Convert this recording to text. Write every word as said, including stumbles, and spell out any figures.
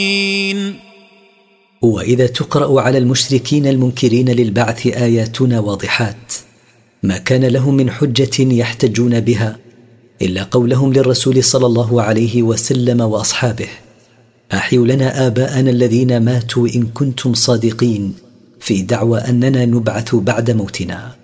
وإذا تقرأ على المشركين المنكرين للبعث آياتنا واضحات ما كان لهم من حجة يحتجون بها إلا قولهم للرسول صلى الله عليه وسلم وأصحابه: أحيوا لنا آباءنا الذين ماتوا إن كنتم صادقين في دعوى أننا نبعث بعد موتنا.